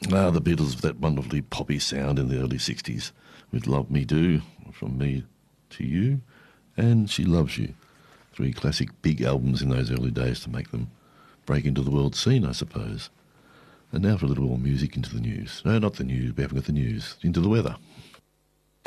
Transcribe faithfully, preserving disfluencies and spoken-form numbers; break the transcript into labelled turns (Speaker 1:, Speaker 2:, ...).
Speaker 1: Ah, the Beatles, that wonderfully poppy sound in the early sixties with Love Me Do, From Me to You, and She Loves You. Three classic big albums in those early days to make them break into the world scene, I suppose. And now for a little more music into the news. No, not the news, we haven't got the news. Into the weather.